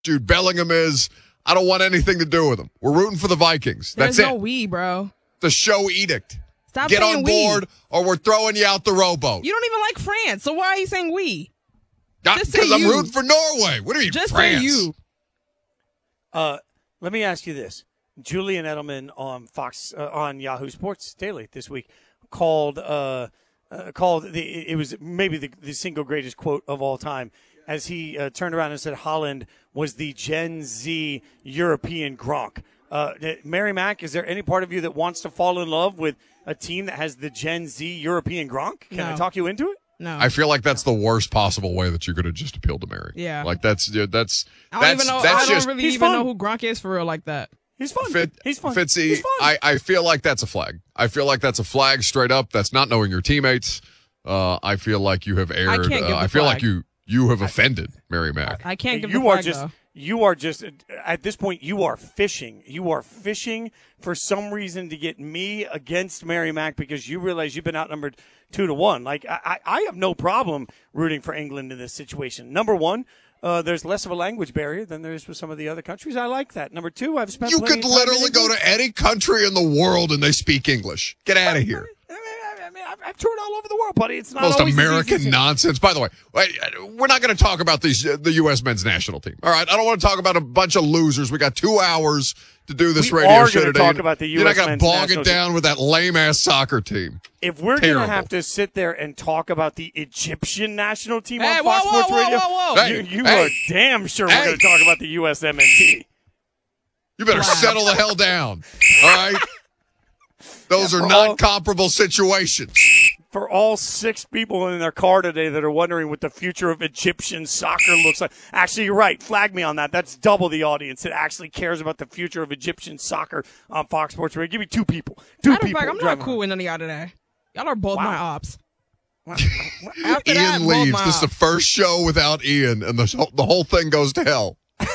Jude Bellingham is. I don't want anything to do with them. We're rooting for the Vikings. That's There's no it. we, bro. The show edict. Stop Get saying on board, we. or we're throwing you out the rowboat. You don't even like France, so why are you saying we? Just say Because I'm you. rooting for Norway. What do you mean, Just France? say you. Let me ask you this. Julian Edelman on Fox on Yahoo Sports Daily this week called it was maybe the single greatest quote of all time as he turned around and said Haaland was the Gen Z European Gronk. Mary Mack, is there any part of you that wants to fall in love with a team that has the Gen Z European Gronk? Can I talk you into it? No. I feel like that's the worst possible way that you could have just appealed to Mary. Yeah. Like that's I don't even know. that's I don't just really he's even fun. know who Gronk is for real like that. He's fun. He's fun. Fitzy, He's fun. I feel like that's a flag. I feel like that's a flag straight up. That's not knowing your teammates. I feel like you have erred. can't give the I feel like flag. you have offended Mary Mack. I can't give you the are flag, just though. you are just at this point you are fishing. You are fishing for some reason to get me against Mary Mack because you realize you've been outnumbered 2-1. Like I have no problem rooting for England in this situation. Number one, there's less of a language barrier than there is with some of the other countries. I like that. Number two, I've spent You plenty could of time literally in go England. to any country in the world and they speak English. Get out of here. I mean, I've toured all over the world, buddy. It's not Most always as American easy as- nonsense. By the way, we're not going to talk about the U.S. men's national team. All right, I don't want to talk about a bunch of losers. We got 2 hours to do this We radio are show gonna today. talk about the You're not U.S. going to men's bog national it down with that lame ass soccer team. If we're going to Terrible. have to sit there and talk about the Egyptian national team Hey, on Fox whoa, Sports whoa, Radio, whoa, whoa. you Hey, are damn sure hey. we're going to talk about the USMNT. You better settle the hell down. All right. Those are for not all- comparable situations. For all 6 people in their car today that are wondering what the future of Egyptian soccer looks like. Actually, you're right. Flag me on that. That's double the audience that actually cares about the future of Egyptian soccer on Fox Sports Radio. Give me 2 people. 2 Matter of people. fact, I'm not driving cool with none of y'all today. Y'all are both Wow. my ops. around. After that, Ian both leaves. my This is the ops. first show without Ian, and the whole thing goes to hell.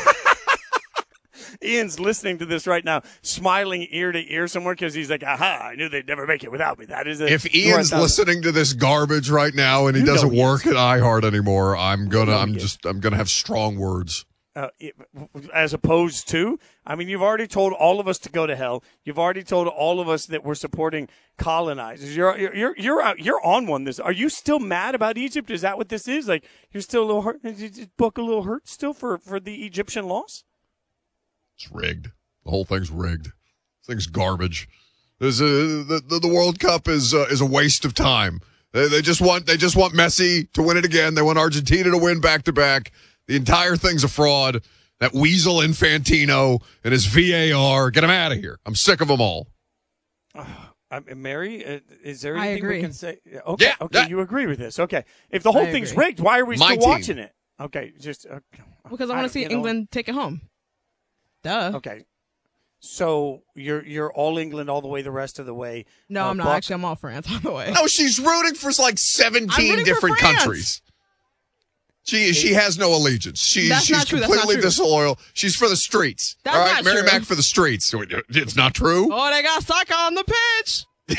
Ian's listening to this right now, smiling ear to ear somewhere because he's like, aha, I knew they'd never make it without me. That is it. If Ian's listening to this garbage right now and he You know doesn't he work is. at iHeart anymore, I'm know gonna he is. have strong words. As opposed to, I mean, you've already told all of us to go to hell. You've already told all of us that we're supporting colonizers. You're on one. This, are you still mad about Egypt? Is that what this is? Like you're still a little hurt? Did you book a little hurt still for the Egyptian loss? It's rigged. The whole thing's rigged. This thing's garbage. The World Cup is a waste of time. They just want Messi to win it again. They want Argentina to win back to back. The entire thing's a fraud. That weasel Infantino and his VAR. Get him out of here. I'm sick of them all. Mary, is there I anything agree. we can say? Okay, Yeah, okay, that- you agree with this. Okay. If the whole I thing's agree. rigged, why are we My still team. watching it? Okay, just Because I want to see England take it home. Duh. Okay. So you're all England all the way the rest of the way. No, I'm not. Buck- Actually, I'm all France all the way. No, she's rooting for like I'm 17 rooting for different France. countries. She has no allegiance. That's She's not true. That's not completely true. disloyal. She's for the streets. That's all right, not Mary true. Mack for the streets. It's not true. Oh, they got soccer on the pitch.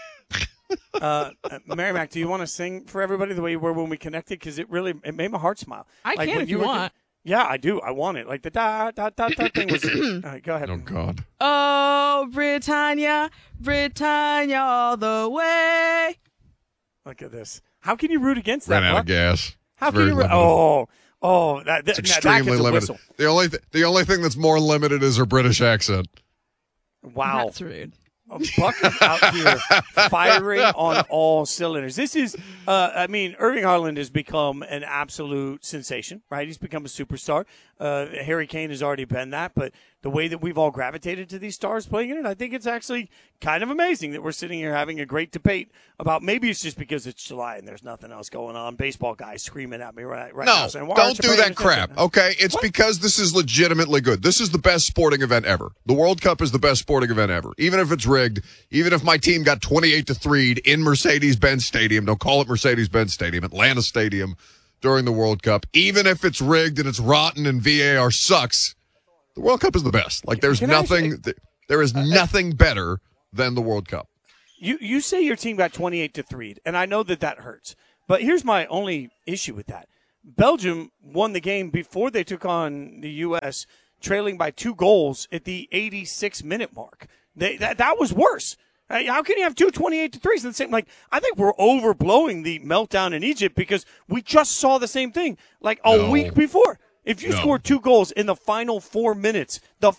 Mary Mac, do you want to sing for everybody the way you were when we connected? Because it made my heart smile. I Like, can when if you were- want. Yeah, I do. I want it. Like the da da da da thing was. All right, go ahead. Oh God. Oh, Britannia, Britannia all the way. Look at this. How can you root against that? Ran out Buck? of gas. How It's can very you? limited. That It's that extremely gets a limited. whistle. The only thing that's more limited is her British accent. Wow. That's rude. Buck is out here firing on all cylinders. This is, Irving Haaland has become an absolute sensation, right? He's become a superstar. Harry Kane has already been that, but the way that we've all gravitated to these stars playing in it, I think it's actually kind of amazing that we're sitting here having a great debate about maybe it's just because it's July and there's nothing else going on. Baseball guys screaming at me right now. No, saying, "Why don't aren't you do paying that attention?" crap. Okay, it's What? because this is legitimately good. This is the best sporting event ever. The World Cup is the best sporting event ever. Even if it's rigged, even if my team got 28-3 in Mercedes-Benz Stadium, don't call it Mercedes-Benz Stadium, Atlanta Stadium during the World Cup. Even if it's rigged and it's rotten and VAR sucks, the World Cup is the best. Like there's Can I nothing, there is nothing better than the World Cup. You say your team got 28-3, and I know that hurts. But here's my only issue with that. Belgium won the game before they took on the U.S., trailing by 2 goals at the 86-minute mark. That was worse. How can you have 28-3s in the same? Like, I think we're overblowing the meltdown in Egypt because we just saw the same thing like a week before. If you score 2 goals in the final 4 minutes,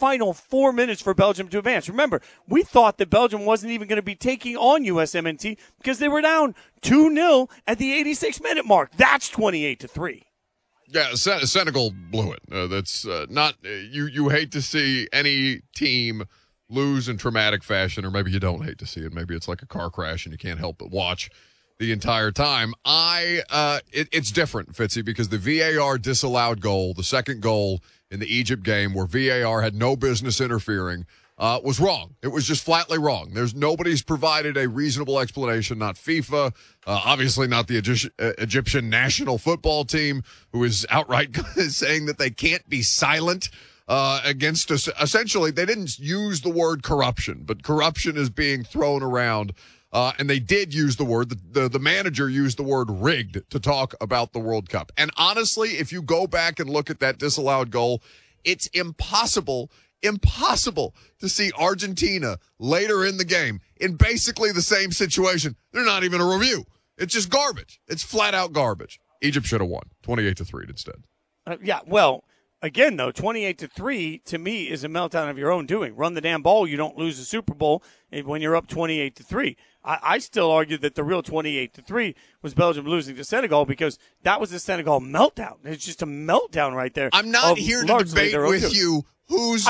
for Belgium to advance. Remember, we thought that Belgium wasn't even going to be taking on USMNT because they were down 2-0 at the 86-minute mark. That's 28-3. Yeah, Senegal blew it. That's not you hate to see any team lose in traumatic fashion, or maybe you don't hate to see it. Maybe it's like a car crash and you can't help but watch the entire time. It's different, Fitzy, because the VAR disallowed goal, the second goal in the Egypt game where VAR had no business interfering, was wrong. It was just flatly wrong. Nobody's provided a reasonable explanation, not FIFA, obviously not the Egyptian national football team, who is outright saying that they can't be silent against us. Essentially, they didn't use the word corruption, but corruption is being thrown around. And they did use the word, the manager used the word rigged to talk about the World Cup. And honestly, if you go back and look at that disallowed goal, it's impossible to see Argentina later in the game in basically the same situation. They're not even a review. It's just garbage. It's flat out garbage. Egypt should have won 28-3 instead. Well, again, though, 28-3 to me is a meltdown of your own doing. Run the damn ball. You don't lose the Super Bowl when you're up 28-3. I still argue that the real 28-3 was Belgium losing to Senegal because that was the Senegal meltdown. It's just a meltdown right there. I'm not here to debate with you whose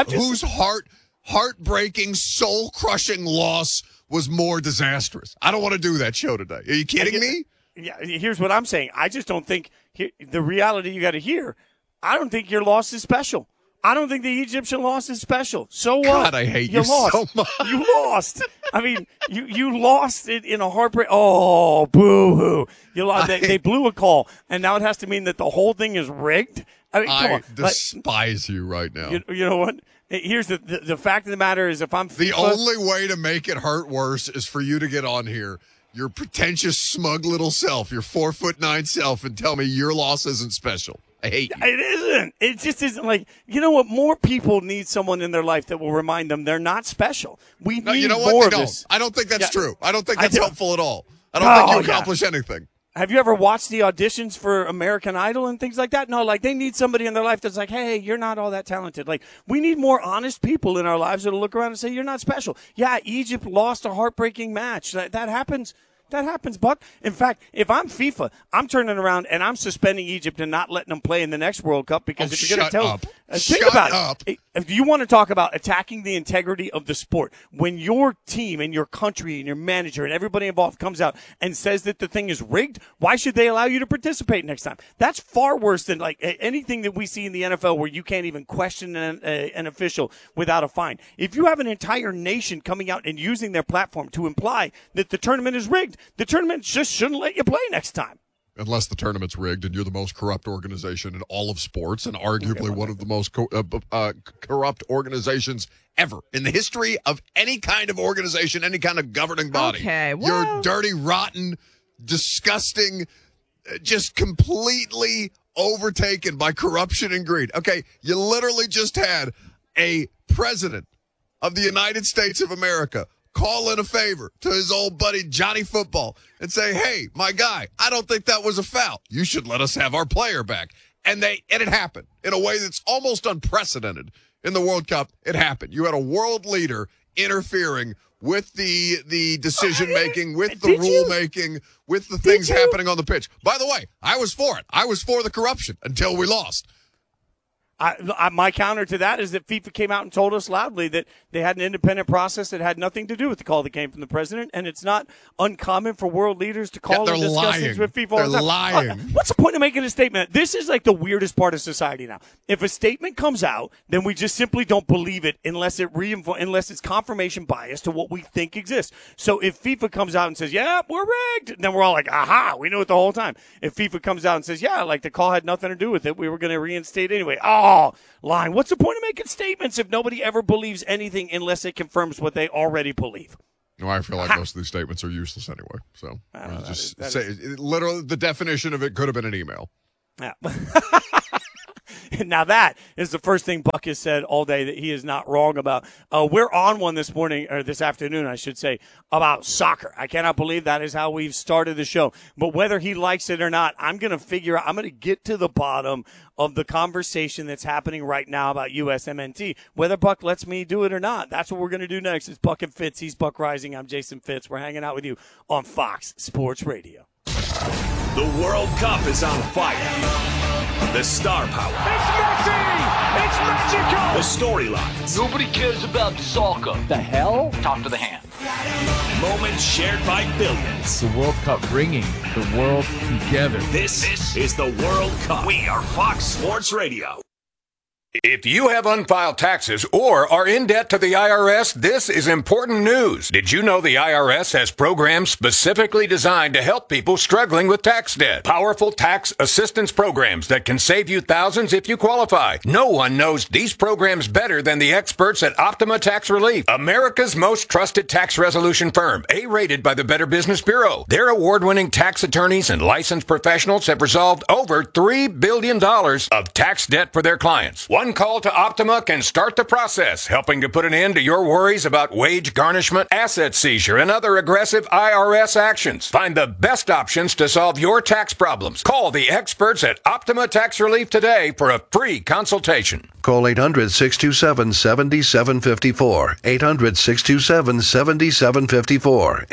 heartbreaking, soul-crushing loss was more disastrous. I don't want to do that show today. Are you kidding me? Yeah, here's what I'm saying. I just don't think the reality you got to hear. I don't think your loss is special. I don't think the Egyptian loss is special. So what? God, I hate you so much. You lost. I mean, you lost it in a heartbreak. Oh, boo-hoo. You lost. They blew a call, and now it has to mean that the whole thing is rigged? I mean, come on. Despise you right now. You know what? Here's the fact of the matter is if I'm FIFA, the only way to make it hurt worse is for you to get on here, your pretentious, smug little self, your 4'9" self, and tell me your loss isn't special. I hate you. It isn't. It just isn't. Like, you know what? More people need someone in their life that will remind them they're not special. We need more of this. I don't think that's true. I don't think that's helpful at all. I don't think you accomplish anything. Have you ever watched the auditions for American Idol and things like that? No, like they need somebody in their life that's like, hey, you're not all that talented. Like, we need more honest people in our lives that'll look around and say, you're not special. Yeah, Egypt lost a heartbreaking match. That happens. That happens, Buck. In fact, if I'm FIFA, I'm turning around and I'm suspending Egypt and not letting them play in the next World Cup because if you're going to tell think about it. If you want to talk about attacking the integrity of the sport, when your team and your country and your manager and everybody involved comes out and says that the thing is rigged, why should they allow you to participate next time? That's far worse than like anything that we see in the NFL where you can't even question an official without a fine. If you have an entire nation coming out and using their platform to imply that the tournament is rigged, the tournament just shouldn't let you play next time. Unless the tournament's rigged and you're the most corrupt organization in all of sports and arguably one of the most corrupt organizations ever in the history of any kind of organization, any kind of governing body. Okay, well, you're dirty, rotten, disgusting, just completely overtaken by corruption and greed. Okay, you literally just had a president of the United States of America call in a favor to his old buddy Johnny Football and say, hey, my guy, I don't think that was a foul. You should let us have our player back. And it happened in a way that's almost unprecedented in the World Cup. It happened. You had a world leader interfering with the decision-making, with the rule-making, with the things happening on the pitch. By the way, I was for it. I was for the corruption until we lost. My counter to that is that FIFA came out and told us loudly that they had an independent process that had nothing to do with the call that came from the president, and it's not uncommon for world leaders to call and discuss things with FIFA all the time. They're lying. What's the point of making a statement? This is like the weirdest part of society now. If a statement comes out, then we just simply don't believe it unless it's confirmation bias to what we think exists. So if FIFA comes out and says, yeah, we're rigged, then we're all like, aha, we knew it the whole time. If FIFA comes out and says, yeah, like the call had nothing to do with it, we were going to reinstate anyway. Lying. What's the point of making statements if nobody ever believes anything unless it confirms what they already believe? No, I feel like most of these statements are useless anyway. So literally, the definition of it could have been an email. Yeah. Now that is the first thing Buck has said all day that he is not wrong about. We're on one this morning, or this afternoon, I should say, about soccer. I cannot believe that is how we've started the show. But whether he likes it or not, I'm going to get to the bottom of the conversation that's happening right now about USMNT. Whether Buck lets me do it or not, that's what we're going to do next. It's Buck and Fitz. He's Buck Rising. I'm Jason Fitz. We're hanging out with you on Fox Sports Radio. The World Cup is on fire. The star power. It's Messi! It's magical! The storylines. Nobody cares about soccer. The hell? Talk to the hand. Moments shared by billions. The World Cup bringing the world together. This is the World Cup. We are Fox Sports Radio. If you have unfiled taxes or are in debt to the IRS, this is important news. Did you know the IRS has programs specifically designed to help people struggling with tax debt? Powerful tax assistance programs that can save you thousands if you qualify. No one knows these programs better than the experts at Optima Tax Relief, America's most trusted tax resolution firm, A-rated by the Better Business Bureau. Their award-winning tax attorneys and licensed professionals have resolved over $3 billion of tax debt for their clients. One call to Optima can start the process, helping to put an end to your worries about wage garnishment, asset seizure, and other aggressive IRS actions. Find the best options to solve your tax problems. Call the experts at Optima Tax Relief today for a free consultation. Call 800-627-7754. 800-627-7754.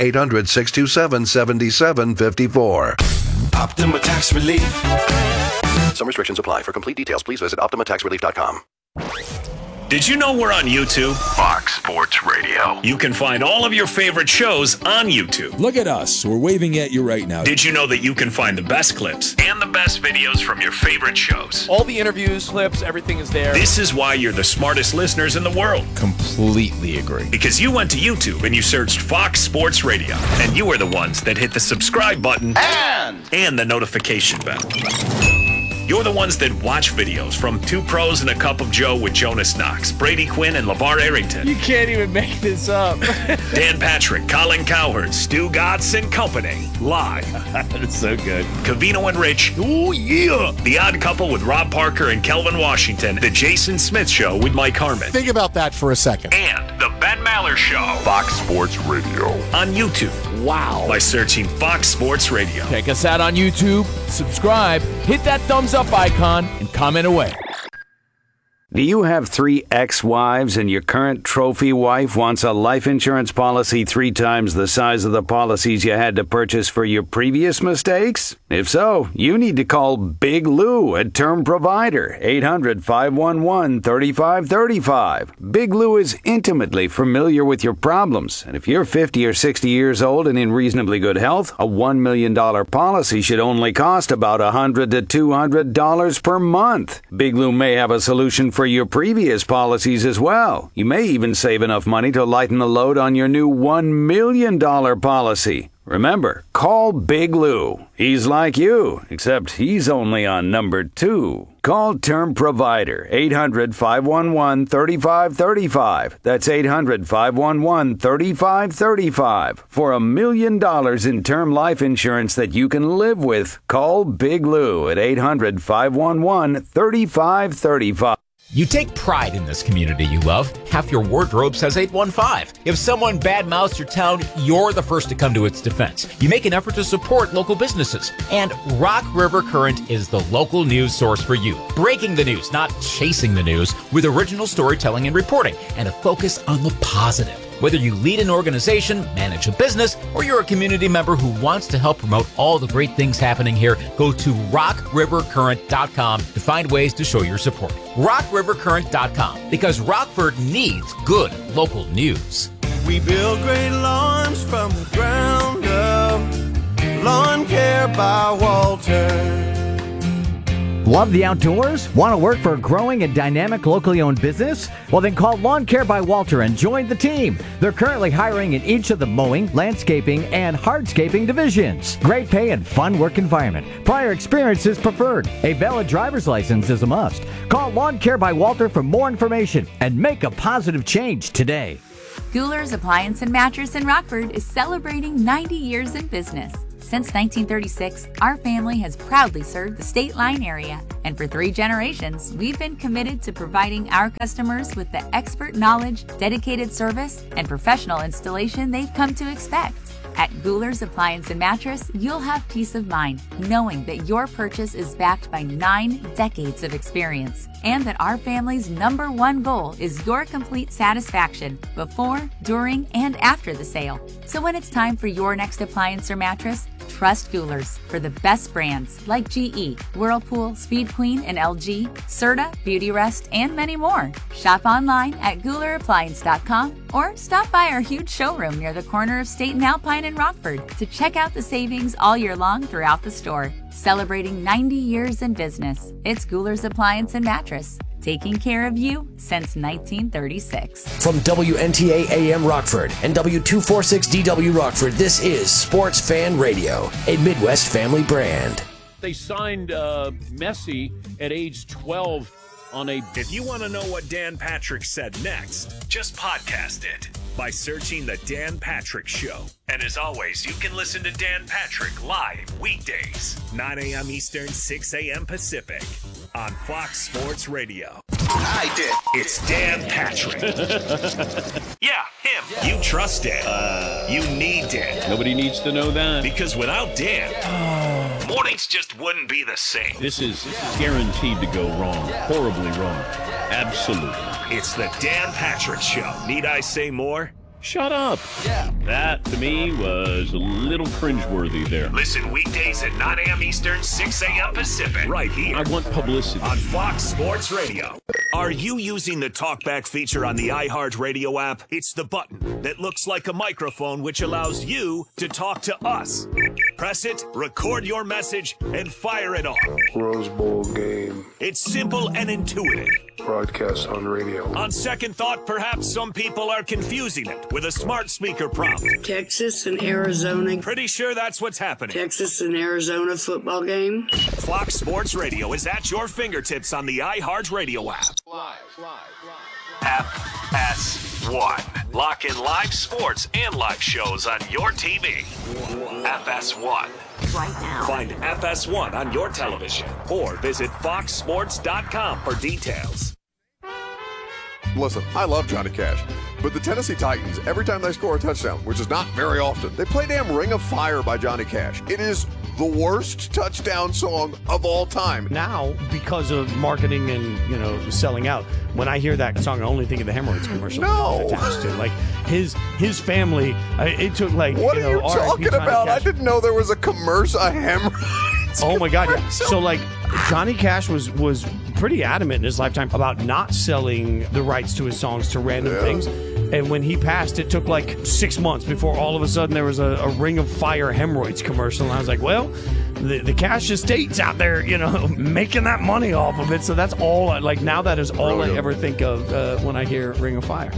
800-627-7754. Optima Tax Relief. Some restrictions apply. For complete details, please visit OptimaTaxRelief.com. Did you know we're on YouTube? Fox Sports Radio. You can find all of your favorite shows on YouTube. Look at us. We're waving at you right now. Did you know that you can find the best clips and the best videos from your favorite shows? All the interviews, clips, everything is there. This is why you're the smartest listeners in the world. Completely agree. Because you went to YouTube and you searched Fox Sports Radio. And you were the ones that hit the subscribe button and the notification bell. You're the ones that watch videos from Two Pros and a Cup of Joe with Jonas Knox, Brady Quinn, and LeVar Arrington. You can't even make this up. Dan Patrick, Colin Cowherd, Stu Gatz and Company. Live. That's so good. Covino and Rich. Oh, yeah. The Odd Couple with Rob Parker and Kelvin Washington. The Jason Smith Show with Mike Harmon. Think about that for a second. And the Ben Maller Show. Fox Sports Radio. On YouTube. Wow. By searching Fox Sports Radio. Check us out on YouTube, subscribe, hit that thumbs up icon, and comment away. Do you have 3 ex-wives and your current trophy wife wants a life insurance policy 3 times the size of the policies you had to purchase for your previous mistakes? If so, you need to call Big Lou at Term Provider, 800-511-3535. Big Lou is intimately familiar with your problems, and if you're 50 or 60 years old and in reasonably good health, a $1 million policy should only cost about $100 to $200 per month. Big Lou may have a solution for your previous policies as well. You may even save enough money to lighten the load on your new $1 million policy. Remember, call Big Lou. He's like you, except he's only on number 2. Call Term Provider, 800-511-3535. That's 800-511-3535. For $1 million in term life insurance that you can live with, call Big Lou at 800-511-3535. You take pride in this community you love. Half your wardrobe says 815. If someone badmouths your town, you're the first to come to its defense. You make an effort to support local businesses. And Rock River Current is the local news source for you. Breaking the news, not chasing the news, with original storytelling and reporting, and a focus on the positive. Whether you lead an organization, manage a business, or you're a community member who wants to help promote all the great things happening here, go to rockrivercurrent.com to find ways to show your support. rockrivercurrent.com, because Rockford needs good local news. We build great lawns from the ground up. Lawn Care by Walter. Love the outdoors? Want to work for a growing and dynamic locally owned business? Well, then call Lawn Care by Walter and join the team. They're currently hiring in each of the mowing, landscaping, and hardscaping divisions. Great pay and fun work environment. Prior experience is preferred. A valid driver's license is a must. Call Lawn Care by Walter for more information and make a positive change today. Gooler's Appliance and Mattress in Rockford is celebrating 90 years in business. Since 1936, our family has proudly served the State Line area. And for 3 generations, we've been committed to providing our customers with the expert knowledge, dedicated service, and professional installation they've come to expect. At Goular's Appliance and Mattress, you'll have peace of mind knowing that your purchase is backed by 9 decades of experience and that our family's #1 goal is your complete satisfaction before, during, and after the sale. So when it's time for your next appliance or mattress, trust Goular's for the best brands like GE, Whirlpool, Speed Queen, and LG, Serta, Beautyrest, and many more. Shop online at GoularAppliance.com or stop by our huge showroom near the corner of State and Alpine in Rockford to check out the savings all year long throughout the store. Celebrating 90 years in business, it's Goular's Appliance and Mattress, taking care of you since 1936. From WNTA AM Rockford and W246DW Rockford, this is Sports Fan Radio, a Midwest family brand. They signed Messi at age 12 on a... If you want to know what Dan Patrick said next, just podcast it by searching The Dan Patrick Show. And as always, you can listen to Dan Patrick live weekdays, 9 a.m. Eastern, 6 a.m. Pacific, on Fox Sports Radio. I did. It's Dan Patrick. Yeah, him. You trust Dan. You need Dan. Nobody needs to know that. Because without Dan, mornings just wouldn't be the same. This is guaranteed to go wrong. Horribly wrong. Absolutely. It's the Dan Patrick Show. Need I say more? Shut up. Yeah. That, to me, was a little cringeworthy there. Listen weekdays at 9 a.m. Eastern, 6 a.m. Pacific. Right here. I want publicity. On Fox Sports Radio. Are you using the TalkBack feature on the iHeartRadio app? It's the button that looks like a microphone which allows you to talk to us. Press it, record your message, and fire it off. Rose Bowl game. It's simple and intuitive. Broadcast on radio. On second thought, perhaps some people are confusing it with a smart speaker prompt. Texas and Arizona. Pretty sure that's what's happening. Texas and Arizona football game. Fox Sports Radio is at your fingertips on the iHeartRadio app. FS1. Lock in live sports and live shows on your TV. FS1. Right now. Find FS1 on your television or visit foxsports.com for details. Listen, I love Johnny Cash, but the Tennessee Titans, every time they score a touchdown, which is not very often, they play damn Ring of Fire by Johnny Cash. It is the worst touchdown song of all time. Now, because of marketing and, selling out, when I hear that song, I only think of the hemorrhoids commercial. No. Attached to. Like, his family, it took like, what are you talking about? I didn't know there was a commercial, a hemorrhoids. Oh my God. Yeah. So, like, Johnny Cash was pretty adamant in his lifetime about not selling the rights to his songs to random things. And when he passed, it took like 6 months before all of a sudden there was a Ring of Fire hemorrhoids commercial. And I was like, well, the Cash estate's out there, making that money off of it. So that's all, now that is all I ever think of when I hear Ring of Fire.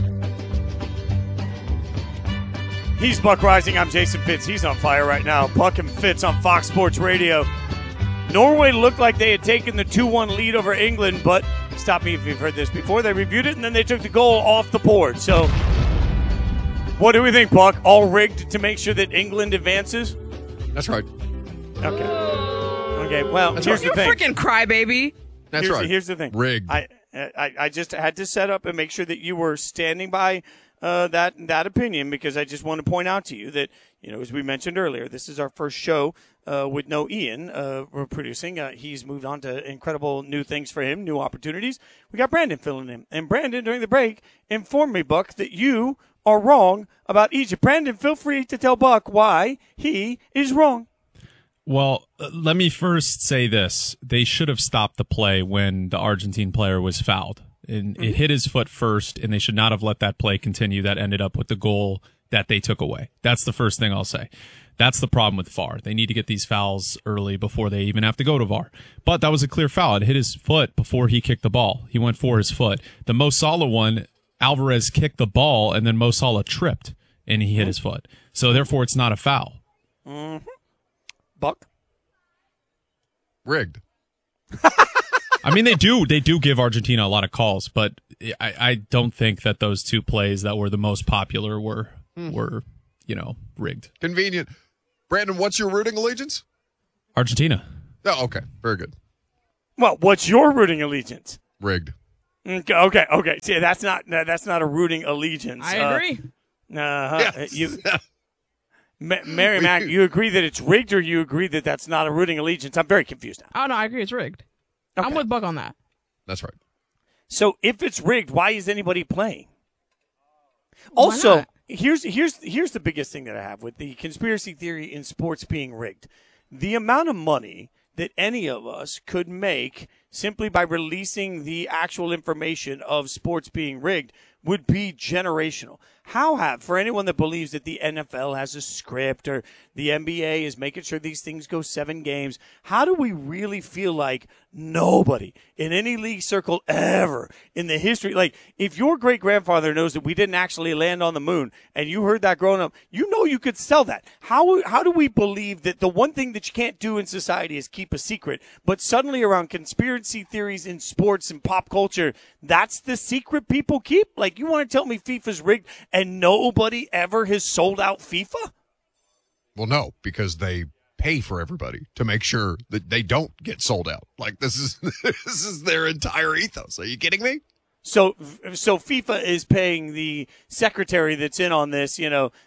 He's Buck Rising. I'm Jason Fitz. He's on fire right now. Buck and Fitz on Fox Sports Radio. Norway looked like they had taken the 2-1 lead over England, but stop me if you've heard this before. They reviewed it, and then they took the goal off the board. So what do we think, Buck? All rigged to make sure that England advances? That's right. Okay, well, That's here's right. the thing. You freaking crybaby. That's right. Here's the thing. Rigged. I just had to set up and make sure that you were standing by that opinion, because I just want to point out to you that, as we mentioned earlier, this is our first show with no Ian we're producing. He's moved on to incredible new things for him, new opportunities. We got Brandon filling in. And Brandon, during the break, informed me, Buck, that you are wrong about Egypt. Brandon, feel free to tell Buck why he is wrong. Well, let me first say this. They should have stopped the play when the Argentine player was fouled. And it hit his foot first, and they should not have let that play continue. That ended up with the goal that they took away. That's the first thing I'll say. That's the problem with VAR. They need to get these fouls early before they even have to go to VAR. But that was a clear foul. It hit his foot before he kicked the ball. He went for his foot. The Mo Salah one, Alvarez kicked the ball, and then Mo Salah tripped, and he hit his foot. So, therefore, it's not a foul. Mm-hmm. Buck? Rigged. I mean, they do give Argentina a lot of calls, but I don't think that those two plays that were the most popular were rigged. Convenient. Brandon, what's your rooting allegiance? Argentina. Oh, okay. Very good. Well, what's your rooting allegiance? Rigged. Okay. See, that's not a rooting allegiance. I agree. You, Mary Mac, you agree that it's rigged, or you agree that that's not a rooting allegiance? I'm very confused now. Oh, no, I agree. It's rigged. Okay. I'm with Buck on that. That's right. So if it's rigged, why is anybody playing? Also, here's the biggest thing that I have with the conspiracy theory in sports being rigged. The amount of money that any of us could make simply by releasing the actual information of sports being rigged would be generational. For anyone that believes that the NFL has a script or the NBA is making sure these things go 7 games, how do we really feel like nobody in any league circle ever in the history, like if your great-grandfather knows that we didn't actually land on the moon and you heard that growing up, you could sell that. How do we believe that the one thing that you can't do in society is keep a secret, but suddenly around conspiracy theories in sports and pop culture, that's the secret people keep? Like, you want to tell me FIFA's rigged and nobody ever has sold out FIFA? Well, no, because they pay for everybody to make sure that they don't get sold out. Like, this is their entire ethos. Are you kidding me? So FIFA is paying the secretary that's in on this.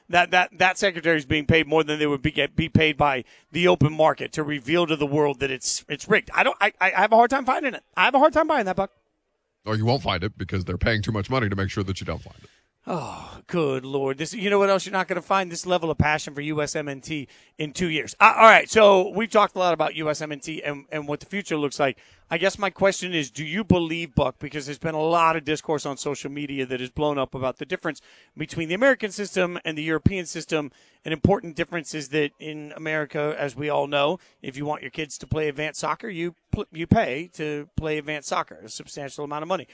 That secretary is being paid more than they would be paid by the open market to reveal to the world that it's rigged. I have a hard time finding it. I have a hard time buying that, Buck. Or you won't find it because they're paying too much money to make sure that you don't find it. Oh, good Lord. You know what else you're not going to find? This level of passion for USMNT in 2 years. All right, so we've talked a lot about USMNT and what the future looks like. I guess my question is, do you believe, Buck, because there's been a lot of discourse on social media that has blown up about the difference between the American system and the European system. An important difference is that in America, as we all know, if you want your kids to play advanced soccer, you pay to play advanced soccer, a substantial amount of money.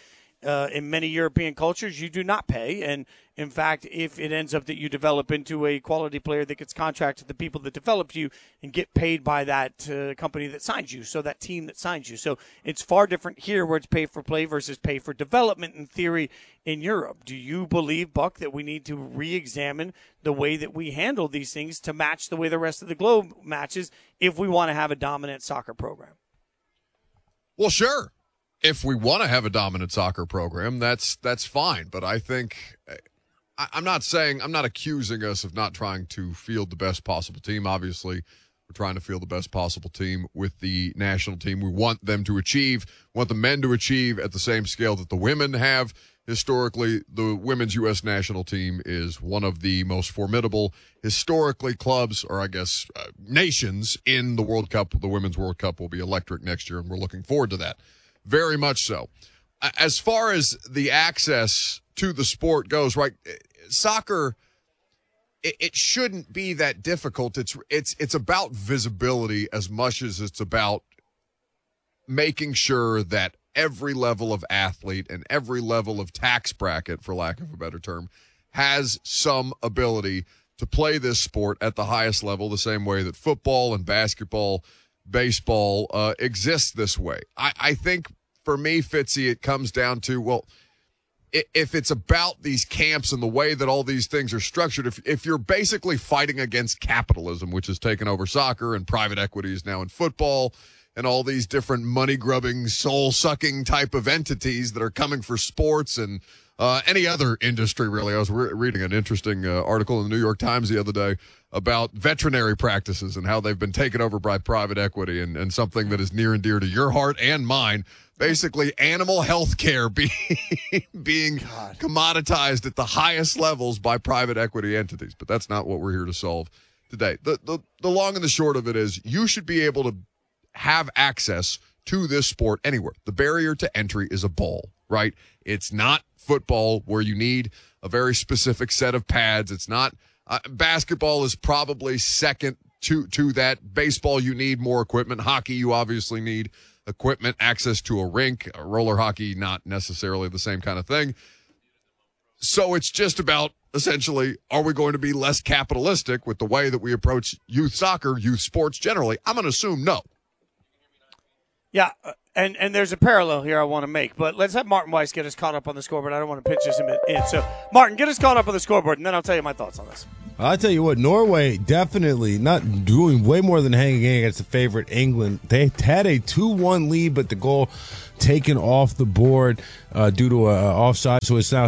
In many European cultures, you do not pay. And, in fact, if it ends up that you develop into a quality player that gets contracted to the people that developed you and get paid by that company that signs you, so that team that signs you. So it's far different here where it's pay for play versus pay for development in theory in Europe. Do you believe, Buck, that we need to re-examine the way that we handle these things to match the way the rest of the globe matches if we want to have a dominant soccer program? Well, sure. If we want to have a dominant soccer program, that's fine. But I think I'm not accusing us of not trying to field the best possible team. Obviously, we're trying to field the best possible team with the national team. We want them to want the men to achieve at the same scale that the women have. Historically, the women's U.S. national team is one of the most formidable historically clubs, or I guess nations, in the World Cup. The Women's World Cup will be electric next year, and we're looking forward to that. Very much so. As far as the access to the sport goes, right, soccer, it shouldn't be that difficult. It's about visibility as much as it's about making sure that every level of athlete and every level of tax bracket, for lack of a better term, has some ability to play this sport at the highest level, the same way that football and basketball, baseball exists this way. I think for me, Fitzy, it comes down to, well, if it's about these camps and the way that all these things are structured, if you're basically fighting against capitalism, which has taken over soccer and private equity is now in football and all these different money-grubbing, soul-sucking type of entities that are coming for sports and any other industry, really. I was reading an interesting article in the New York Times the other day about veterinary practices and how they've been taken over by private equity, and something that is near and dear to your heart and mine, basically animal health care being commoditized at the highest levels by private equity entities. But that's not what we're here to solve today. The long and the short of it is you should be able to have access to this sport anywhere. The barrier to entry is a ball, right? It's not football where you need a very specific set of pads. It's not basketball is probably second to that. Baseball, you need more equipment. Hockey, you obviously need equipment, access to a rink. Roller hockey, not necessarily the same kind of thing. So it's just about, essentially, are we going to be less capitalistic with the way that we approach youth soccer, youth sports generally? I'm going to assume no. Yeah, and there's a parallel here I want to make, but let's have Martin Weiss get us caught up on the scoreboard. I don't want to pitch this in. So, Martin, get us caught up on the scoreboard, and then I'll tell you my thoughts on this. I'll tell you what, Norway definitely not doing way more than hanging in against the favorite England. They had a 2-1 lead, but the goal taken off the board due to an offside. So it's now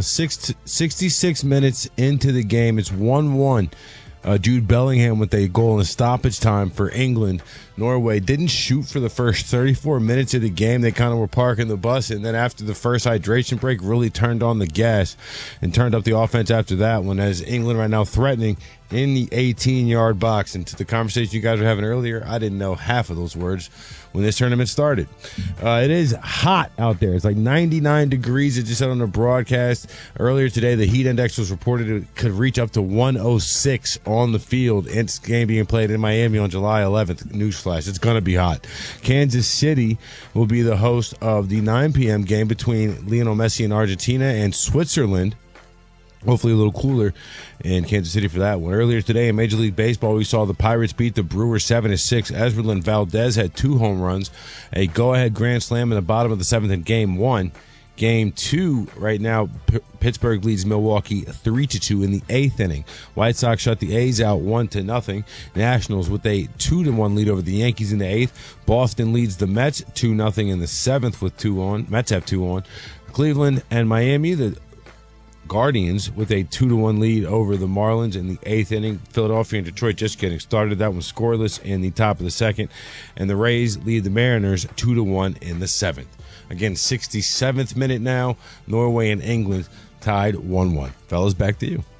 66 minutes into the game. It's 1-1. Jude Bellingham with a goal in stoppage time for England. Norway didn't shoot for the first 34 minutes of the game. They kind of were parking the bus, and then after the first hydration break, really turned on the gas and turned up the offense after that one, as England right now threatening in the 18-yard box. And to the conversation you guys were having earlier, I didn't know half of those words when this tournament started. It is hot out there. It's like 99 degrees. It just said on the broadcast earlier today, the heat index was reported it could reach up to 106 on the field. It's game being played in Miami on July 11th. Newsflash, it's going to be hot. Kansas City will be the host of the 9 p.m. game between Lionel Messi and Argentina and Switzerland. Hopefully a little cooler in Kansas City for that one. Earlier today in Major League Baseball, we saw the Pirates beat the Brewers 7-6. Esmeralyn Valdez had 2 home runs, a go-ahead grand slam in the bottom of the 7th in Game 1. Game 2 right now, Pittsburgh leads Milwaukee 3-2 in the 8th inning. White Sox shut the A's out 1-0. Nationals with a 2-1 lead over the Yankees in the 8th. Boston leads the Mets 2-0 in the 7th with 2 on. Mets have 2 on. Cleveland and Miami, the Guardians with a 2-1 lead over the Marlins in the 8th inning. Philadelphia and Detroit just getting started. That one scoreless in the top of the 2nd. And the Rays lead the Mariners 2-1 in the 7th. Again, 67th minute now. Norway and England tied 1-1. Fellas, back to you.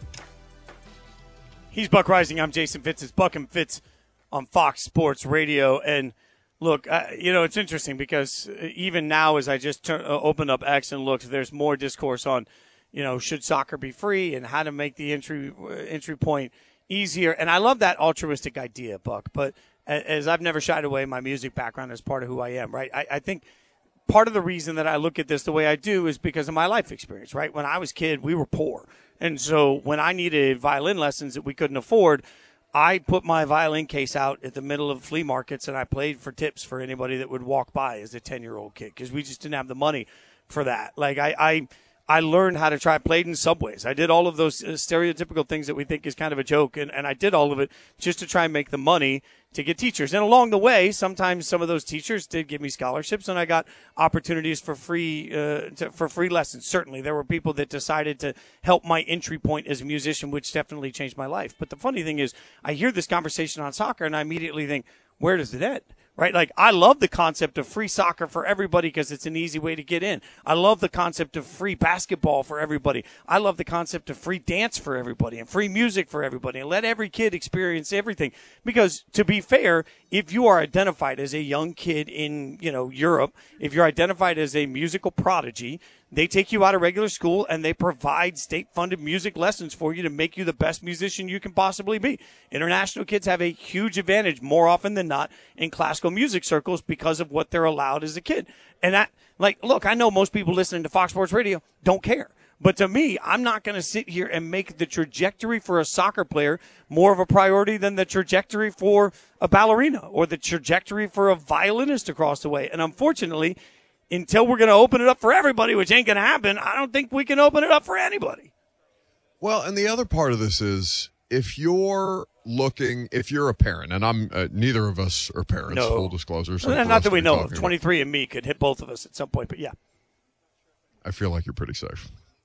He's Buck Rising. I'm Jason Fitz. It's Buck and Fitz on Fox Sports Radio. And look, it's interesting because even now as I just opened up X and looked, there's more discourse on, should soccer be free and how to make the entry point easier. And I love that altruistic idea, Buck. But as I've never shied away my music background as part of who I am, right? I think part of the reason that I look at this the way I do is because of my life experience, right? When I was a kid, we were poor. And so when I needed violin lessons that we couldn't afford, I put my violin case out at the middle of flea markets and I played for tips for anybody that would walk by as a 10-year-old kid because we just didn't have the money for that. Like I learned how to played in subways. I did all of those stereotypical things that we think is kind of a joke, and I did all of it just to try and make the money to get teachers. And along the way, sometimes some of those teachers did give me scholarships, and I got opportunities for free lessons. Certainly, there were people that decided to help my entry point as a musician, which definitely changed my life. But the funny thing is, I hear this conversation on soccer, and I immediately think, where does it end? Right? Like, I love the concept of free soccer for everybody because it's an easy way to get in. I love the concept of free basketball for everybody. I love the concept of free dance for everybody and free music for everybody and let every kid experience everything. Because to be fair, if you are identified as a young kid in, Europe, if you're identified as a musical prodigy, they take you out of regular school and they provide state-funded music lessons for you to make you the best musician you can possibly be. International kids have a huge advantage more often than not in classical music circles because of what they're allowed as a kid. And look, I know most people listening to Fox Sports Radio don't care. But to me, I'm not going to sit here and make the trajectory for a soccer player more of a priority than the trajectory for a ballerina or the trajectory for a violinist across the way. And unfortunately, until we're going to open it up for everybody, which ain't going to happen, I don't think we can open it up for anybody. Well, and the other part of this is if you're a parent, and I'm neither of us are parents, no. Full disclosure. So not that we know of. 23 and me could hit both of us at some point, but yeah. I feel like you're pretty safe.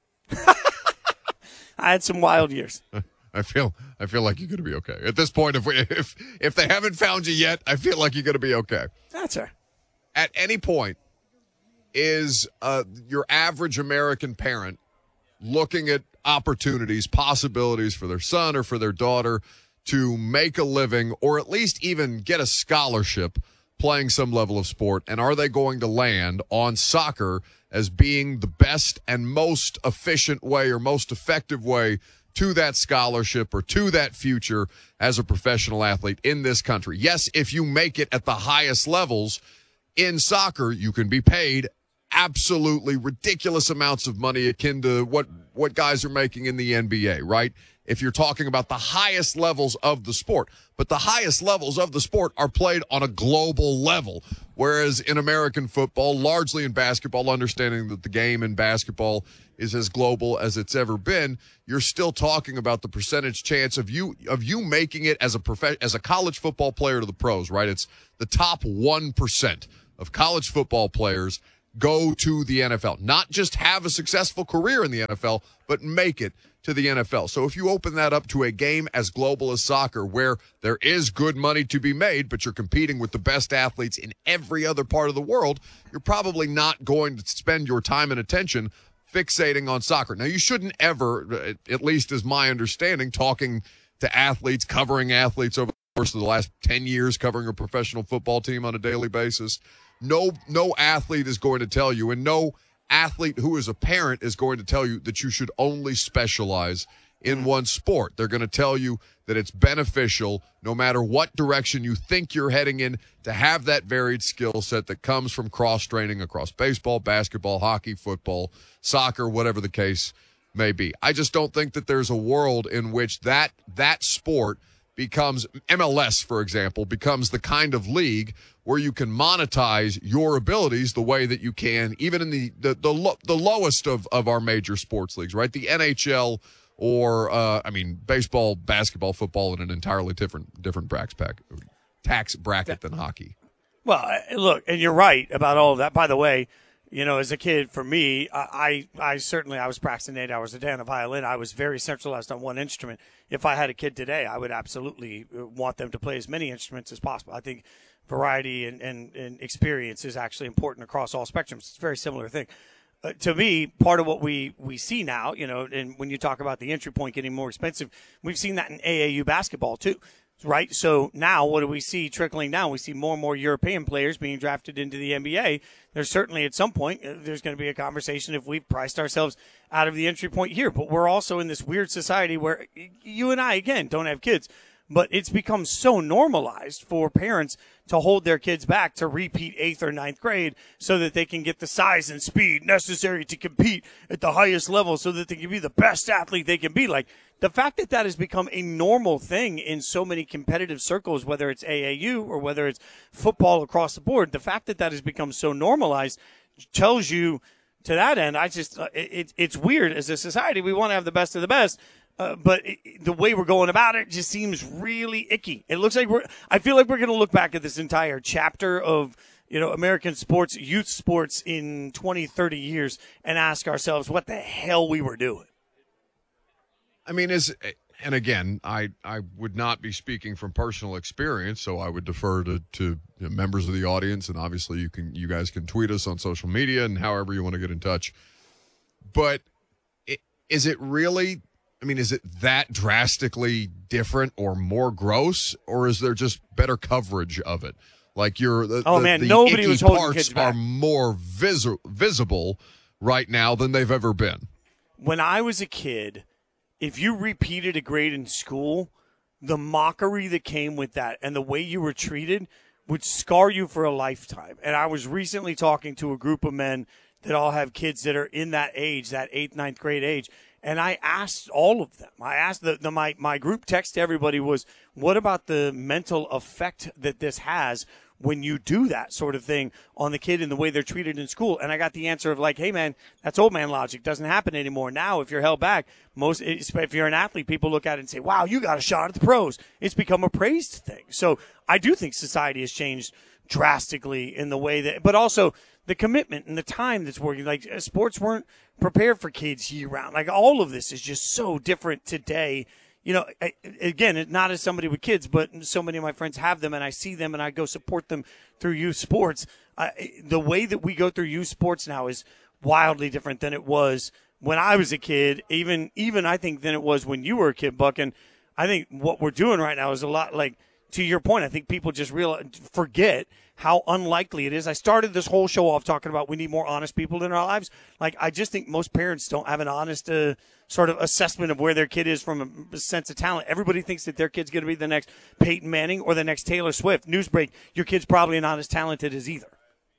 I had some wild years. I feel like you're going to be okay. At this point, if they haven't found you yet, I feel like you're going to be okay. That's right. At any point, is your average American parent looking at opportunities, possibilities for their son or for their daughter to make a living or at least even get a scholarship playing some level of sport? And are they going to land on soccer as being the best and most efficient way or most effective way to that scholarship or to that future as a professional athlete in this country? Yes, if you make it at the highest levels in soccer, you can be paid absolutely ridiculous amounts of money akin to what guys are making in the NBA, right? If you're talking about the highest levels of the sport. But the highest levels of the sport are played on a global level, whereas in American football, largely in basketball, understanding that the game in basketball is as global as it's ever been, you're still talking about the percentage chance of you making it as a college football player to the pros, right? It's the top 1% of college football players go to the NFL. Not just have a successful career in the NFL, but make it to the NFL. So if you open that up to a game as global as soccer, where there is good money to be made, but you're competing with the best athletes in every other part of the world, you're probably not going to spend your time and attention fixating on soccer. Now, you shouldn't ever, at least as my understanding, talking to athletes, covering athletes over the course of the last 10 years, covering a professional football team on a daily basis. No athlete is going to tell you, and no athlete who is a parent is going to tell you that you should only specialize in one sport. They're going to tell you that it's beneficial, no matter what direction you think you're heading in, to have that varied skill set that comes from cross-training across baseball, basketball, hockey, football, soccer, whatever the case may be. I just don't think that there's a world in which that sport becomes, MLS, for example, becomes the kind of league where you can monetize your abilities the way that you can even in the lowest of our major sports leagues, right? The NHL or, baseball, basketball, football in an entirely different tax bracket than hockey. Well, look, and you're right about all of that. By the way, as a kid, for me, I was practicing 8 hours a day on a violin. I was very centralized on one instrument. If I had a kid today, I would absolutely want them to play as many instruments as possible. I think variety and experience is actually important across all spectrums. It's a very similar thing. To me, part of what we see now, and when you talk about the entry point getting more expensive, we've seen that in AAU basketball too. Right. So now what do we see trickling down? We see more and more European players being drafted into the NBA. There's certainly at some point, there's going to be a conversation if we've priced ourselves out of the entry point here. But we're also in this weird society where you and I, again, don't have kids. But it's become so normalized for parents to hold their kids back to repeat 8th or 9th grade so that they can get the size and speed necessary to compete at the highest level so that they can be the best athlete they can be. Like, the fact that has become a normal thing in so many competitive circles, whether it's AAU or whether it's football across the board, the fact that has become so normalized tells you to that end, it's weird. As a society, we want to have the best of the best. But the way we're going about it just seems really icky. It looks like I feel like we're going to look back at this entire chapter of, American sports, youth sports in 20, 30 years and ask ourselves what the hell we were doing. I mean, and again, I would not be speaking from personal experience, so I would defer to members of the audience, and obviously you guys can tweet us on social media and however you want to get in touch. But is it really? I mean, is it that drastically different or more gross, or is there just better coverage of it? Like the nobody was holding parts kids back. are more visible right now than they've ever been. When I was a kid, if you repeated a grade in school, the mockery that came with that and the way you were treated would scar you for a lifetime. And I was recently talking to a group of men that all have kids that are in that age, that 8th, 9th grade age. And I asked all of them. I asked my group text to everybody was, what about the mental effect that this has when you do that sort of thing on the kid and the way they're treated in school? And I got the answer of like, hey, man, that's old man logic. Doesn't happen anymore. Now, if you're held back, if you're an athlete, people look at it and say, wow, you got a shot at the pros. It's become a praised thing. So I do think society has changed drastically in the way that, but also the commitment and the time that's working. Like, sports weren't prepared for kids year round. Like, all of this is just so different today. Again, not as somebody with kids, but so many of my friends have them, and I see them, and I go support them through youth sports. The way that we go through youth sports now is wildly different than it was when I was a kid, even I think than it was when you were a kid, Buck. And I think what we're doing right now is a lot like, to your point, I think people just forget how unlikely it is. I started this whole show off talking about we need more honest people in our lives. Like, I just think most parents don't have an honest sort of assessment of where their kid is from a sense of talent. Everybody thinks that their kid's going to be the next Peyton Manning or the next Taylor Swift. News break, your kid's probably not as talented as either.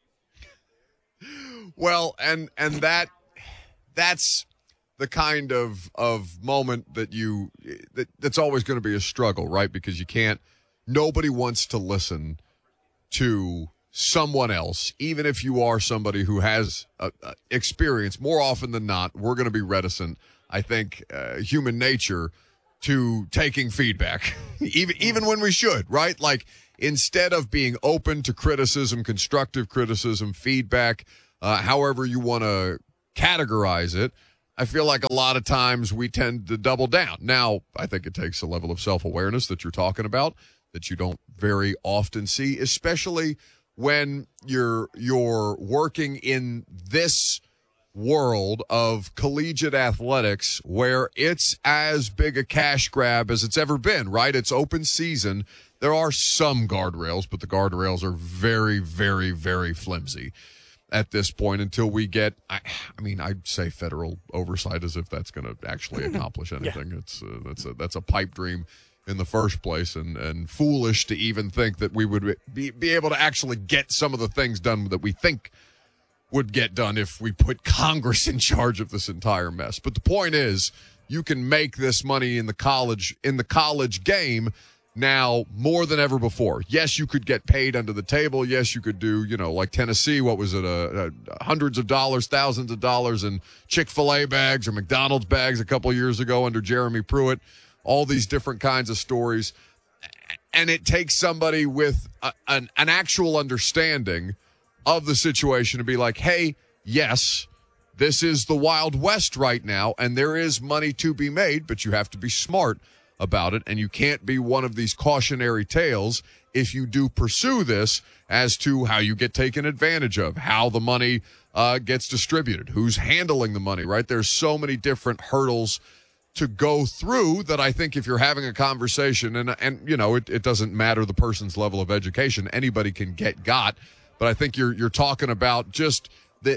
Well, and that's the kind of moment that's always going to be a struggle, right? Because nobody wants to listen to someone else, even if you are somebody who has experience, more often than not, we're going to be reticent, I think, human nature, to taking feedback, even when we should, right? Like, instead of being open to criticism, constructive criticism, feedback, however you want to categorize it, I feel like a lot of times we tend to double down. Now, I think it takes a level of self-awareness that you're talking about that you don't very often see, especially when you're working in this world of collegiate athletics where it's as big a cash grab as it's ever been, right? It's open season. There are some guardrails, but the guardrails are very, very, very flimsy at this point until we get, I mean, I'd say federal oversight as if that's going to actually accomplish anything. Yeah. That's a pipe dream in the first place, and foolish to even think that we would be able to actually get some of the things done that we think would get done if we put Congress in charge of this entire mess. But the point is, you can make this money in the college game now more than ever before. Yes, you could get paid under the table. Yes, you could do, like Tennessee, what was it, hundreds of dollars, thousands of dollars in Chick-fil-A bags or McDonald's bags a couple of years ago under Jeremy Pruitt. All these different kinds of stories. And it takes somebody with an actual understanding of the situation to be like, hey, yes, this is the Wild West right now, and there is money to be made, but you have to be smart about it, and you can't be one of these cautionary tales if you do pursue this as to how you get taken advantage of, how the money gets distributed, who's handling the money, right? There's so many different hurdles to go through that I think if you're having a conversation, and it doesn't matter the person's level of education, anybody can get got. But I think you're talking about just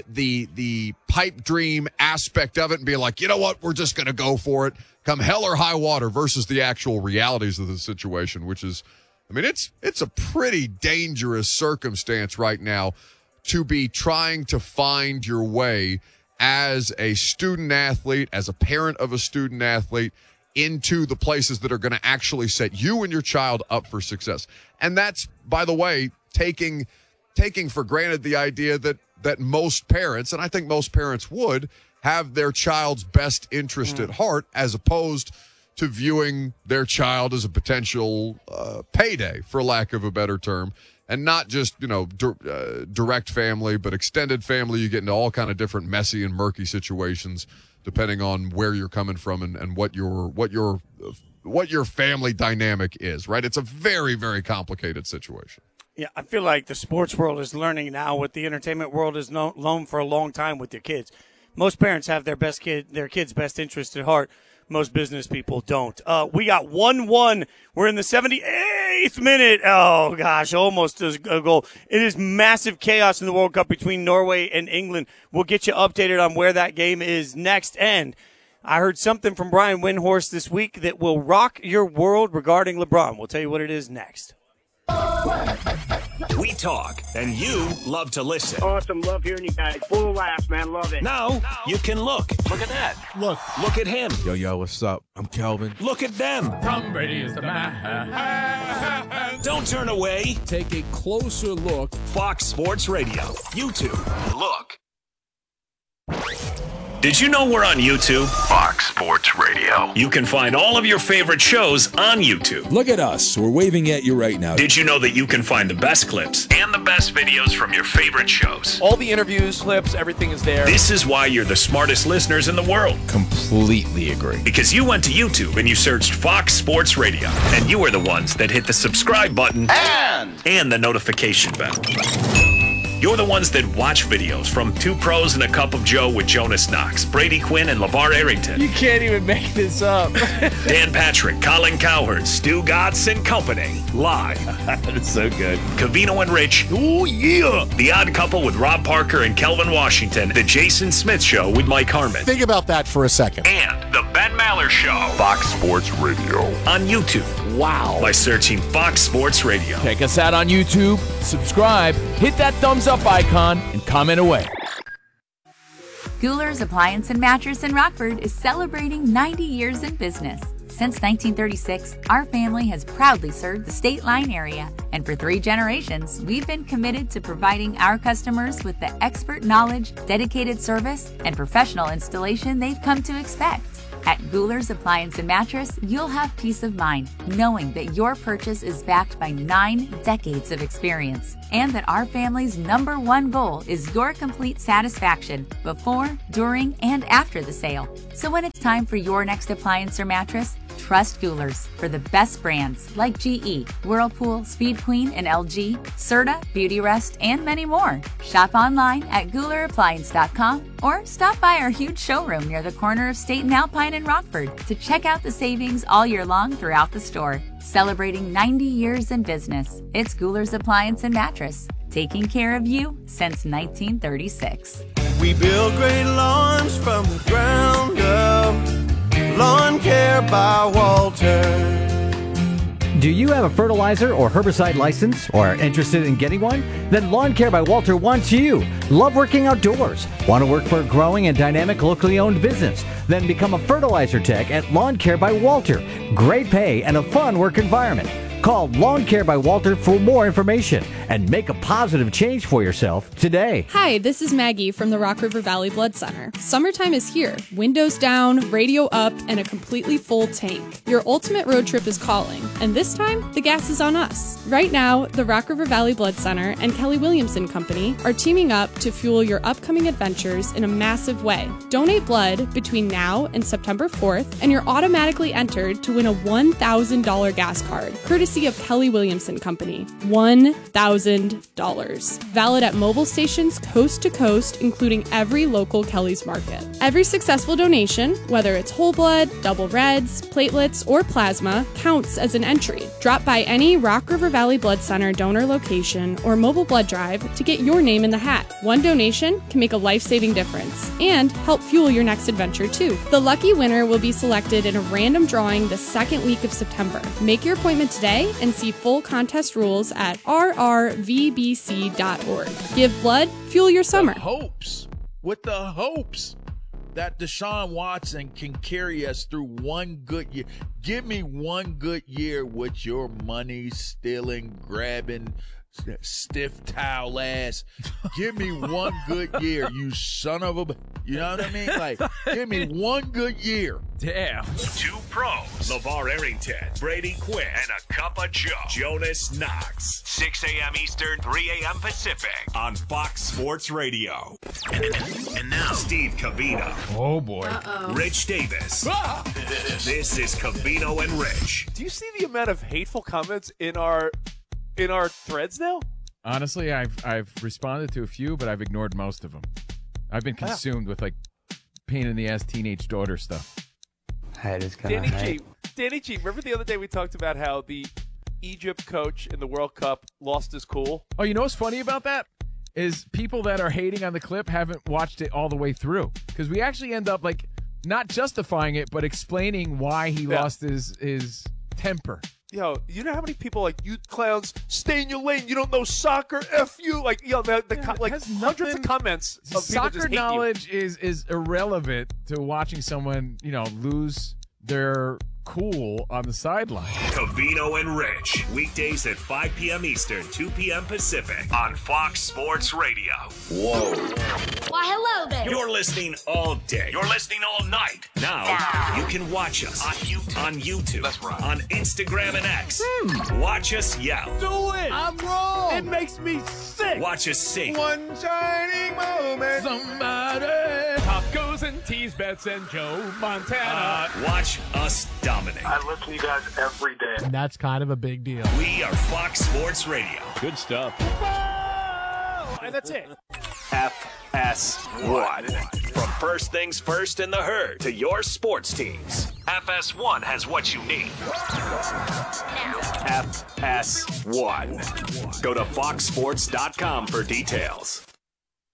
the pipe dream aspect of it and being like, you know what, we're just going to go for it, come hell or high water, versus the actual realities of the situation, which is, I mean, it's a pretty dangerous circumstance right now to be trying to find your way as a student athlete, as a parent of a student athlete, into the places that are going to actually set you and your child up for success. And that's, by the way, taking for granted the idea that most parents, and I think most parents would, have their child's best interest at heart, as opposed to viewing their child as a potential payday, for lack of a better term, and not just, direct family, but extended family. You get into all kind of different messy and murky situations depending on where you're coming from and what your family dynamic is, right? It's a very, very complicated situation. Yeah, I feel like the sports world is learning now what the entertainment world has known for a long time with their kids. Most parents have their kids' best interest at heart. Most business people don't. We got 1-1. We're in the 78th minute. Oh, gosh, almost a goal. It is massive chaos in the World Cup between Norway and England. We'll get you updated on where that game is next. And I heard something from Brian Windhorst this week that will rock your world regarding LeBron. We'll tell you what it is next. We talk, and you love to listen. Awesome. Love hearing you guys. Full of laughs, man. Love it. Now you can look. Look at that. Look at him. Yo, what's up? I'm Kelvin. Look at them. Tom Brady is the man. Don't turn away. Take a closer look. Fox Sports Radio. YouTube. Look. Did you know we're on YouTube? Fox Sports Radio. You can find all of your favorite shows on YouTube. Look at us. We're waving at you right now. Did you know that you can find the best clips and the best videos from your favorite shows? All the interviews, clips, everything is there. This is why you're the smartest listeners in the world. Completely agree. Because you went to YouTube and you searched Fox Sports Radio, and you were the ones that hit the subscribe button and the notification bell. You're the ones that watch videos from Two Pros and a Cup of Joe with Jonas Knox, Brady Quinn, and LeVar Arrington. You can't even make this up. Dan Patrick, Colin Cowherd, Stu Godson and Company. Live. That's so good. Covino and Rich. Oh, yeah. The Odd Couple with Rob Parker and Kelvin Washington. The Jason Smith Show with Mike Harmon. Think about that for a second. And the Ben Maller Show. Fox Sports Radio. On YouTube. Wow. By searching Fox Sports Radio. Check us out on YouTube, subscribe, hit that thumbs up icon, and comment away. Guler's Appliance and Mattress in Rockford is celebrating 90 years in business. Since 1936, our family has proudly served the State Line area, and for 3 generations, we've been committed to providing our customers with the expert knowledge, dedicated service, and professional installation they've come to expect. At Goular's Appliance and Mattress, you'll have peace of mind knowing that your purchase is backed by 9 decades of experience, and that our family's #1 goal is your complete satisfaction before, during, and after the sale. So when it's time for your next appliance or mattress, trust Goular's for the best brands like GE, Whirlpool, Speed Queen, and LG, Serta, Beautyrest, and many more. Shop online at GoularAppliance.com or stop by our huge showroom near the corner of State and Alpine in Rockford to check out the savings all year long throughout the store. Celebrating 90 years in business, it's Goular's Appliance and Mattress, taking care of you since 1936. We build great lawns from the ground up. Lawn Care by Walter. Do you have a fertilizer or herbicide license or are interested in getting one? Then Lawn Care by Walter wants you. Love working outdoors? Want to work for a growing and dynamic locally owned business? Then become a fertilizer tech at Lawn Care by Walter. Great pay and a fun work environment. Call Lawn Care by Walter for more information and make a positive change for yourself today. Hi, this is Maggie from the Rock River Valley Blood Center. Summertime is here. Windows down, radio up, and a completely full tank. Your ultimate road trip is calling, and this time, the gas is on us. Right now, the Rock River Valley Blood Center and Kelly Williamson Company are teaming up to fuel your upcoming adventures in a massive way. Donate blood between now and September 4th, and you're automatically entered to win a $1,000 gas card, courtesy of Kelly Williamson Company. $1,000. Valid at mobile stations coast to coast, including every local Kelly's Market. Every successful donation, whether it's whole blood, double reds, platelets, or plasma, counts as an entry. Drop by any Rock River Valley Blood Center donor location or mobile blood drive to get your name in the hat. One donation can make a life-saving difference and help fuel your next adventure too. The lucky winner will be selected in a random drawing the second week of September. Make your appointment today and see full contest rules at rrvbc.org. Give blood, fuel your summer. With the hopes that Deshaun Watson can carry us through one good year. Give me one good year with your money stealing, grabbing, stiff towel ass. Give me one good year, you son of a... You know what I mean? Like, give me one good year. Damn. 2 pros. LeVar Arrington, Brady Quinn, and a cup of Joe. Jonas Knox. 6 a.m. Eastern, 3 a.m. Pacific on Fox Sports Radio. And now, Steve Covino. Oh, boy. Rich Davis. This is Covino and Rich. Do you see the amount of hateful comments in our threads now? Honestly, I've responded to a few, but I've ignored most of them. I've been consumed with like pain in the ass teenage daughter stuff. Danny G, remember the other day we talked about how the Egypt coach in the World Cup lost his cool? Oh, you know what's funny about that? Is people that are hating on the clip haven't watched it all the way through. Because we actually end up like not justifying it, but explaining why he lost his temper. Yo, you know how many people like, you clowns, stay in your lane, you don't know soccer, F you, like, yo, like hundreds of comments of people soccer just hate knowledge is irrelevant to watching someone, lose their cool on the sideline. Covino and Rich, weekdays at 5 p.m. Eastern, 2 p.m. Pacific on Fox Sports Radio. Whoa. Why, hello there. You're listening all day. You're listening all night. Now, you can watch us on YouTube. That's right. On Instagram and X. Watch us yell. Do it. I'm wrong. It makes me sick. Watch us sing. One shining moment. Somebody. Tacos and tease bets and Joe Montana. Watch us dominate. I listen to you guys every day. And that's kind of a big deal. We are Fox Sports Radio. Good stuff. And that's it. FS1. From first things first in the herd to your sports teams, FS1 has what you need. FS1. Go to foxsports.com for details.